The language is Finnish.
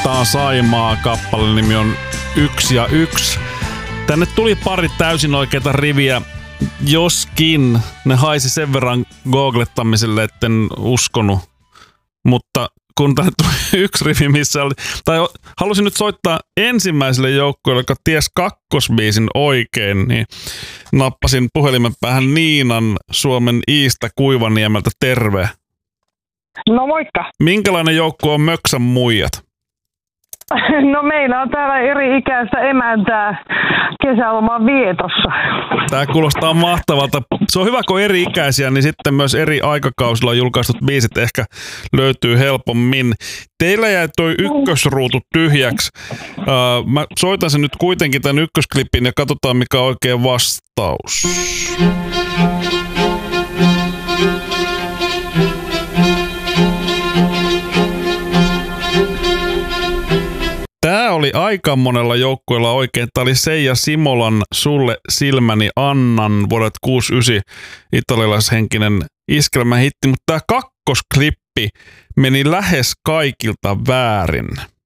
Rakennetaan Saimaa, kappalen nimi on 1 ja 1. Tänne tuli pari täysin oikeita riviä, joskin ne haisi sen verran googlettamiselle, etten uskonut. Mutta kun tänne tuli yksi rivi, missä oli, tai halusin nyt soittaa ensimmäiselle joukkueelle, joka ties kakkosbiisin oikein, niin nappasin puhelimen päähän Niinan Suomen Iistä Kuivaniemeltä. Terve. No moikka. Minkälainen joukkue on Möksän muijat? No meillä on täällä eri-ikäistä emäntää kesäloman vietossa. Tää kuulostaa mahtavalta. Se on hyvä, kun eri-ikäisiä, niin sitten myös eri aikakausilla julkaistut biisit ehkä löytyy helpommin. Teillä jäi toi ykkösruutu tyhjäksi. Mä soitan sen nyt kuitenkin tän ykkösklipin ja katsotaan, mikä on oikein vastaus. Tää oli aika monella joukkueella oikein. Tää oli Seija Simolan Sulle silmäni annan vuodet 69 italialaishenkinen iskelmähitti, mutta tää kakkosklippi meni lähes kaikilta väärin.